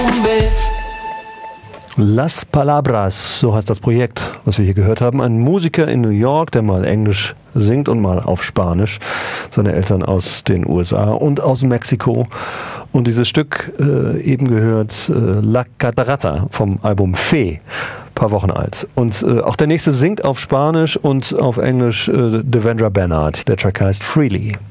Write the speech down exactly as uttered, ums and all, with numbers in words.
Las Palabras, so heißt das Projekt, was wir hier gehört haben. Ein Musiker in New York, der mal Englisch singt und mal auf Spanisch. Seine Eltern aus den U S A und aus Mexiko. Und dieses Stück äh, eben gehört äh, La Catarata vom Album Fe, paar Wochen alt. Und äh, auch der nächste singt auf Spanisch und auf Englisch äh, Devendra Banhart. Der Track heißt Freely.